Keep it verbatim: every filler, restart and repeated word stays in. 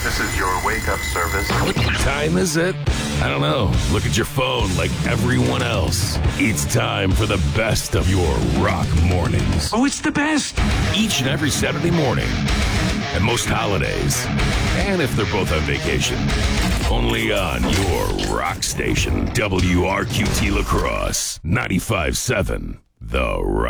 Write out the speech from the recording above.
This is your wake-up service. What time is it? I don't know. Look at your phone like everyone else. It's time for the best of your rock mornings. Oh, it's the best. Each and every Saturday morning. And most holidays. And if they're both on vacation. Only on your rock station. W R Q T La Crosse. ninety-five point seven. The Rock.